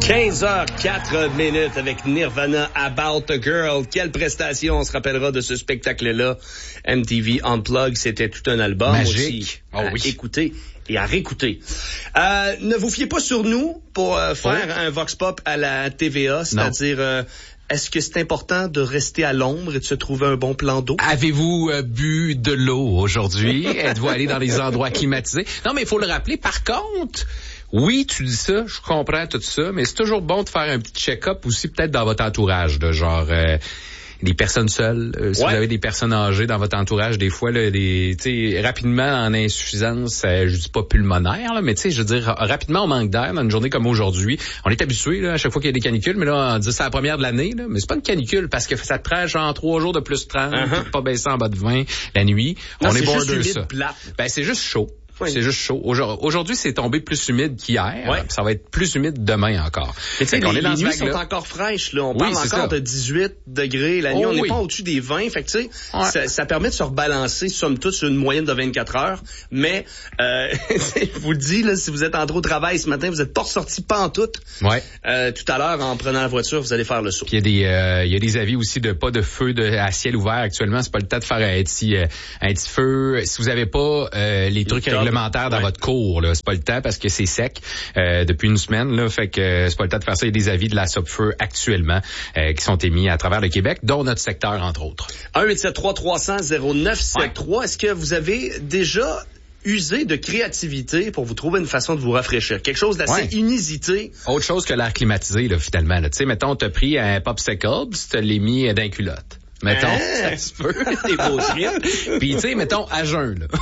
15h04 avec Nirvana, About a Girl. Quelle prestation, on se rappellera de ce spectacle-là. MTV Unplugged, c'était tout un album magique. Aussi à écouter et à réécouter. Ne vous fiez pas sur nous pour faire un vox pop à la TVA, c'est-à-dire... est-ce que c'est important de rester à l'ombre et de se trouver un bon plan d'eau? Avez-vous bu de l'eau aujourd'hui? Êtes-vous allé dans les endroits climatisés? Non, mais il faut le rappeler. Par contre, oui, tu dis ça, je comprends tout ça, mais c'est toujours bon de faire un petit check-up aussi, peut-être dans votre entourage, de genre... des personnes seules, si vous avez des personnes âgées dans votre entourage, des fois, là, rapidement en insuffisance, je dis pas pulmonaire, là, mais je veux dire, rapidement on manque d'air dans une journée comme aujourd'hui. On est habitué là, à chaque fois qu'il y a des canicules, mais là, on dit c'est la première de l'année, là, mais c'est pas une canicule parce que ça te prend genre 3 jours de plus 30, pas baisser en bas de 20 la nuit. Non, on est bon de ça. Ben c'est juste chaud. Oui. C'est juste chaud. Aujourd'hui, c'est tombé plus humide qu'hier. Ouais. Ça va être plus humide demain encore. Mais les nuits sont encore fraîches. Là. On parle encore de 18 degrés la nuit. On n'est pas au-dessus des 20. Fait que, tu sais, ça permet de se rebalancer, somme toute, sur une moyenne de 24 heures. Mais je vous le dis, là, si vous êtes entré au travail ce matin, vous n'êtes pas ressorti pantoute. Tout à l'heure, en prenant la voiture, vous allez faire le saut. Puis il y a des avis aussi de pas de feu à ciel ouvert actuellement. C'est pas le temps de faire un petit feu. Si vous avez pas les trucs réglementaire dans votre cour, là, c'est pas le temps parce que c'est sec depuis une semaine, là, fait que c'est pas le temps de faire ça. Il y a des avis de la Sopfeu actuellement qui sont émis à travers le Québec, dont notre secteur entre autres. 1-873-300-0973. Est-ce que vous avez déjà usé de créativité pour vous trouver une façon de vous rafraîchir? Quelque chose d'assez inusité. Autre chose que l'air climatisé, là, finalement. Tu sais, mettons, t'as pris un popsicle, puis tu l'as mis dans une culotte. Mettons, ça se peut. Des beaux trips. Puis, tu sais, mettons, à jeun, là.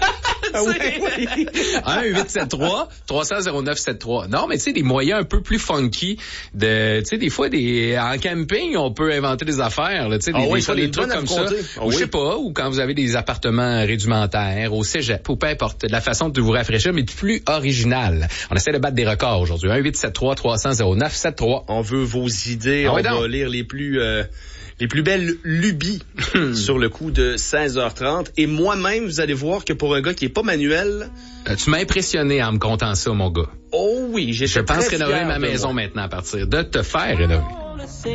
1-873-300-0973. Non, mais tu sais, des moyens un peu plus funky de, tu sais, des fois, en camping, on peut inventer des affaires, là, tu sais, des fois, des trucs comme ça. Ou je sais pas, ou quand vous avez des appartements rudimentaires, au cégep, ou peu importe, de la façon de vous rafraîchir, mais de plus original. On essaie de battre des records aujourd'hui. 1-873-300-0973. On veut vos idées, on va lire les plus belles lubies sur le coup de 16h30. Et moi-même, vous allez voir que pour un gars qui est pas manuel... tu m'as impressionné en me contant ça, mon gars. Oh oui, je pense rénover ma maison maintenant à partir de te faire rénover.